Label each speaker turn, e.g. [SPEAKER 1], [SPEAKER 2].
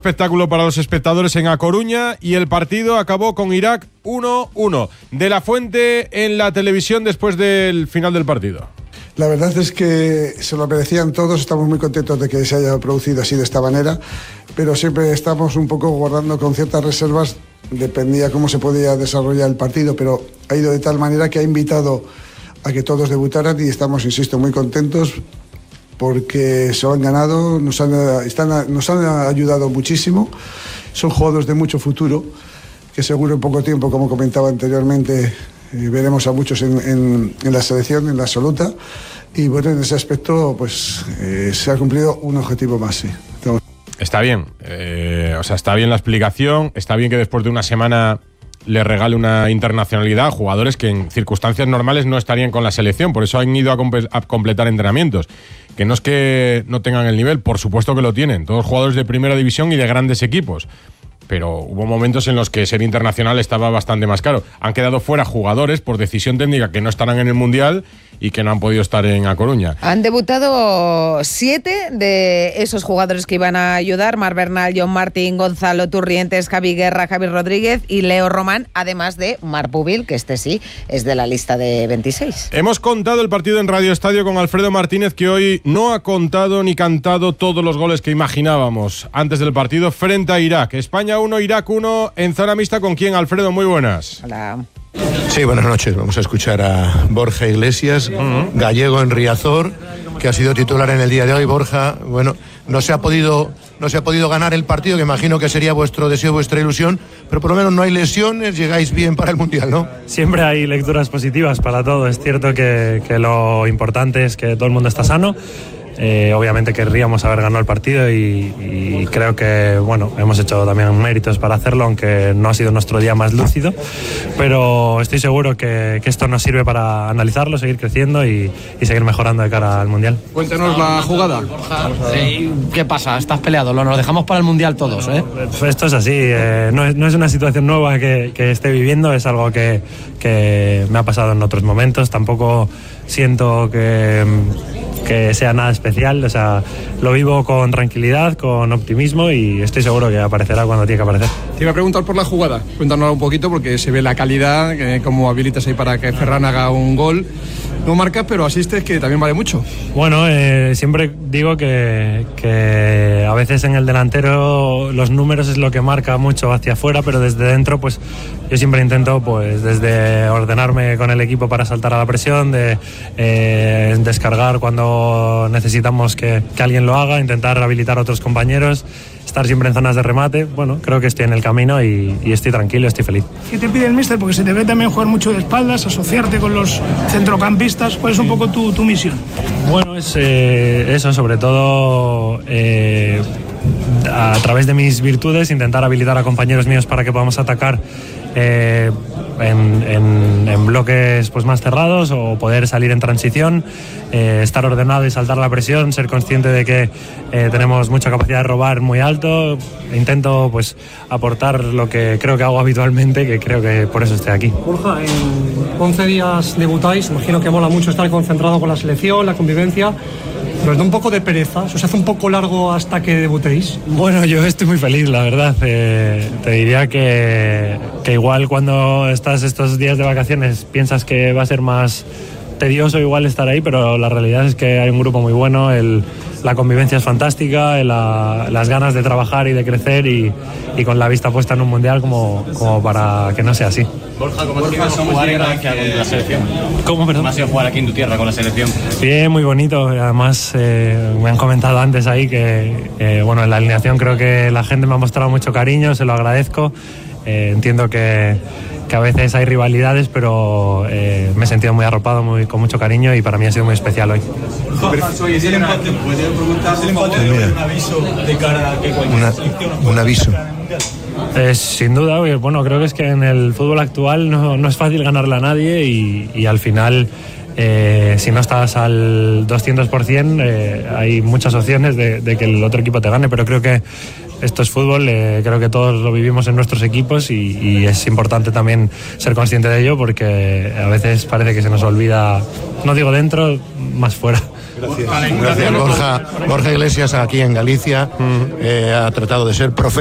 [SPEAKER 1] Espectáculo para los espectadores en A Coruña y el partido acabó con Irak 1-1. De la Fuente en la televisión después del final del partido.
[SPEAKER 2] La verdad es que se lo merecían todos, estamos muy contentos de que se haya producido así de esta manera, pero siempre estamos un poco guardando con ciertas reservas, dependía cómo se podía desarrollar el partido, pero ha ido de tal manera que ha invitado a que todos debutaran y estamos, insisto, muy contentos porque se lo han ganado, nos han ayudado muchísimo, son jugadores de mucho futuro, que seguro en poco tiempo, como comentaba anteriormente, veremos a muchos en la selección, en la absoluta, y bueno, en ese aspecto pues se ha cumplido un objetivo más, sí.
[SPEAKER 1] Está bien, está bien la explicación, está bien que después de una semana le regale una internacionalidad a jugadores que en circunstancias normales no estarían con la selección, por eso han ido a completar entrenamientos. Que no es que no tengan el nivel, por supuesto que lo tienen, todos jugadores de primera división y de grandes equipos. Pero hubo momentos en los que ser internacional estaba bastante más caro. Han quedado fuera jugadores por decisión técnica que no estarán en el Mundial y que no han podido estar en A Coruña.
[SPEAKER 3] Han debutado 7 de esos jugadores que iban a ayudar: Marc Bernal, John Martín, Gonzalo Turrientes, Javi Guerra, Javi Rodríguez y Leo Román, además de Marc Pubil, que este sí es de la lista de 26.
[SPEAKER 1] Hemos contado el partido en Radio Estadio con Alfredo Martínez, que hoy no ha contado ni cantado todos los goles que imaginábamos antes del partido frente a Irak. España 1, Irak 1, en zona mixta. ¿Con quién, Alfredo? Muy buenas.
[SPEAKER 3] Hola.
[SPEAKER 4] Sí, buenas noches. Vamos a escuchar a Borja Iglesias, gallego en Riazor, que ha sido titular en el día de hoy. Borja, bueno, no se ha podido ganar el partido, que imagino que sería vuestro deseo, vuestra ilusión, pero por lo menos no hay lesiones, llegáis bien para el Mundial, ¿no?
[SPEAKER 5] Siempre hay lecturas positivas para todo. Es cierto que lo importante es que todo el mundo está sano. Obviamente querríamos haber ganado el partido y creo que bueno, hemos hecho también méritos para hacerlo, aunque no ha sido nuestro día más lúcido, pero estoy seguro que esto nos sirve para analizarlo, seguir creciendo y seguir mejorando de cara al Mundial.
[SPEAKER 6] Cuéntanos la jugada. ¿Qué pasa? ¿Estás peleado? Nos dejamos para el Mundial todos, ¿eh?
[SPEAKER 5] Esto es así, no es una situación nueva que esté viviendo, es algo que me ha pasado en otros momentos. Tampoco siento que sea nada especial, o sea, lo vivo con tranquilidad, con optimismo y estoy seguro que aparecerá cuando tiene que aparecer.
[SPEAKER 6] Te iba a preguntar por la jugada, cuéntanos un poquito porque se ve la calidad, cómo habilitas ahí para que Ferran haga un gol. No marcas, pero asistes, que también vale mucho.
[SPEAKER 5] Bueno, siempre digo que a veces en el delantero los números es lo que marca mucho hacia afuera, pero desde dentro pues yo siempre intento pues desde ordenarme con el equipo para saltar a la presión, de descargar cuando necesitamos que alguien lo haga, intentar habilitar a otros compañeros, estar siempre en zonas de remate. Bueno, creo que estoy en el camino y estoy tranquilo, estoy feliz.
[SPEAKER 7] ¿Qué te pide el míster? Porque se te ve también jugar mucho de espaldas, asociarte con los centrocampistas. ¿Cuál es un poco tu misión?
[SPEAKER 5] Bueno, es eso, sobre todo a través de mis virtudes, intentar habilitar a compañeros míos para que podamos atacar en bloques pues más cerrados o poder salir en transición, estar ordenado y saltar la presión, ser consciente de que tenemos mucha capacidad de robar muy alto. Intento pues aportar lo que creo que hago habitualmente, que creo que por eso estoy aquí.
[SPEAKER 8] Borja, en 11 días debutáis, imagino que mola mucho estar concentrado con la selección, la convivencia. ¿Nos da un poco de pereza? ¿Se hace un poco largo hasta que debutéis?
[SPEAKER 5] Bueno, yo estoy muy feliz, la verdad. Te diría que igual cuando estás estos días de vacaciones piensas que va a ser más tedioso igual estar ahí, pero la realidad es que hay un grupo muy bueno, la convivencia es fantástica, las ganas de trabajar y de crecer y con la vista puesta en un Mundial como para que no sea así.
[SPEAKER 9] Borja, ¿cómo ha sido jugar aquí con la selección?
[SPEAKER 5] ¿Cómo, perdón?
[SPEAKER 9] ¿Cómo ha sido jugar aquí en tu tierra con la selección?
[SPEAKER 5] Bien, muy bonito. Además, me han comentado antes ahí que bueno, en la alineación creo que la gente me ha mostrado mucho cariño, se lo agradezco. Entiendo que a veces hay rivalidades, pero me he sentido muy arropado, con mucho cariño y para mí ha sido muy especial hoy.
[SPEAKER 9] Oye, si el empate, ¿puedes preguntar si el empate es un aviso de cara a que cualquier selección
[SPEAKER 4] un aviso?
[SPEAKER 5] Sin duda, bueno, creo que es que en el fútbol actual no es fácil ganarle a nadie y al final si no estás al 200% hay muchas opciones de que el otro equipo te gane, pero creo que esto es fútbol, creo que todos lo vivimos en nuestros equipos y es importante también ser consciente de ello porque a veces parece que se nos olvida, no digo dentro, más fuera.
[SPEAKER 4] Gracias, Borja Iglesias aquí en Galicia ha tratado de ser profeta